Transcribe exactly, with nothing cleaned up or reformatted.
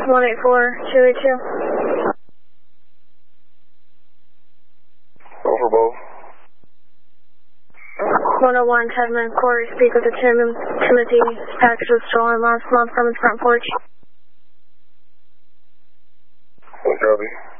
one eight four two eight two. Go for both. one oh one, Tedman, Corey, speak with the Tim Timothy. Package was stolen last month from his front porch. Copy.